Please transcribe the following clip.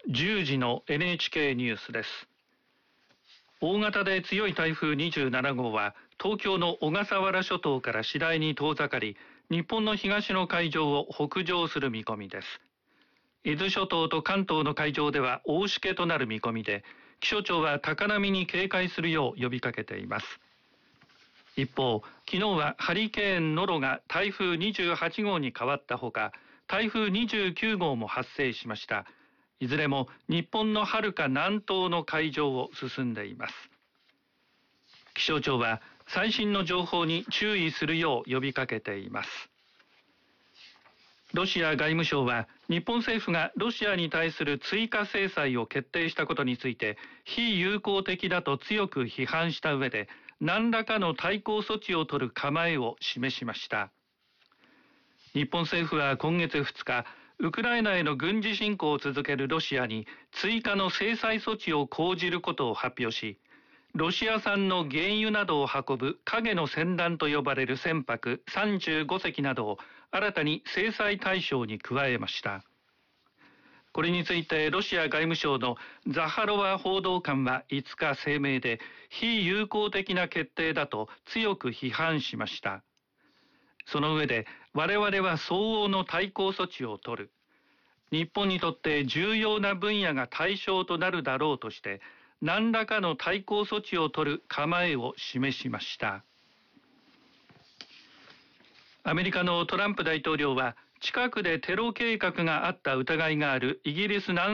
10時の NHK ニュースです。大型で強い台風27号は東京の小笠原諸島から次第に遠ざかり、日本の東の海上を北上する見込みです。伊豆諸島と関東の海上では大しけとなる見込みで、気象庁は高波に警戒するよう呼びかけています。一方、昨日はハリケーンノロが台風28号に変わったほか、台風29号も発生しました。いずれも日本のはるか南東の海上を進んでいます。気象庁は最新の情報に注意するよう呼びかけています。ロシア外務省は日本政府がロシアに対する追加制裁を決定したことについて非友好的だと強く批判した上で、何らかの対抗措置を取る構えを示しました。日本政府は今月2日、ウクライナへの軍事侵攻を続けるロシアに追加の制裁措置を講じることを発表し、ロシア産の原油などを運ぶ影の船団と呼ばれる船舶35隻などを新たに制裁対象に加えました。これについてロシア外務省のザハロワ報道官は5日声明で、非友好的な決定だと強く批判しました。その上で、我々は相応の対抗措置を取る。日本にとって重要な分野が対象となるだろうとして、何らかの対抗措置を取る構えを示しました。アメリカのトランプ大統領は近くでテロ計画があった疑いがあるイギリス南